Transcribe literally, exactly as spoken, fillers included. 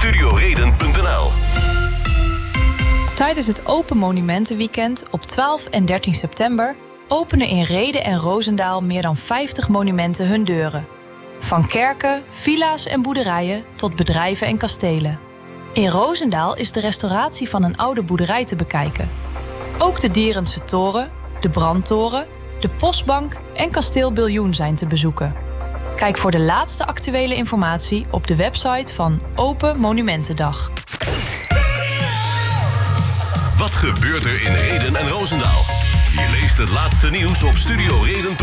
studioreden punt n l. Tijdens het Open Monumentenweekend op twaalf en dertien september openen in Rheden en Roosendaal meer dan vijftig monumenten hun deuren. Van kerken, villa's en boerderijen tot bedrijven en kastelen. In Roosendaal is de restauratie van een oude boerderij te bekijken. Ook de Dierense Toren, de Brandtoren, de Postbank en Kasteel Biljoen zijn te bezoeken. Kijk voor de laatste actuele informatie op de website van Open Monumentendag. Wat gebeurt er in Rheden en Roosendaal? Je leest het laatste nieuws op studioreden punt n l.